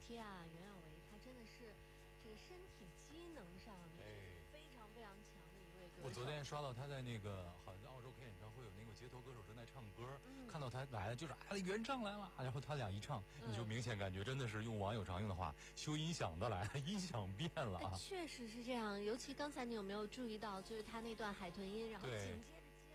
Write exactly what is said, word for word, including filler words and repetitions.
贴啊，袁娅维她真的是这个身体机能上哎非常非常强的一位歌手。 我昨天刷到他在那个好像在澳洲开演唱会，有那个街头歌手正在唱歌， 嗯、 看到他来了，就是啊，原唱来了，然后他俩一唱，嗯、你就明显感觉真的是用网友常用的话，修音响的来了，音响变了啊。 确实是这样，尤其刚才你有没有注意到，就是他那段海豚音，然后紧接